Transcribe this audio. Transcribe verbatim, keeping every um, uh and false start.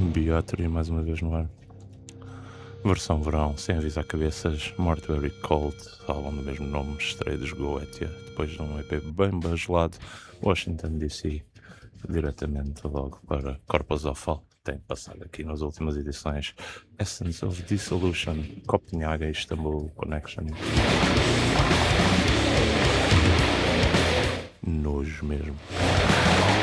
Beatery, mais uma vez no ar. Versão verão, sem avisar cabeças, Mortuary Cold, álbum do mesmo nome, estreia dos Goetia, depois de um E P bem bagelado, Washington D C, diretamente logo para Corpus of Fall. Tem passado aqui nas últimas edições Essence of Dissolution, Copenhagen e Istanbul Connection. Nojo mesmo.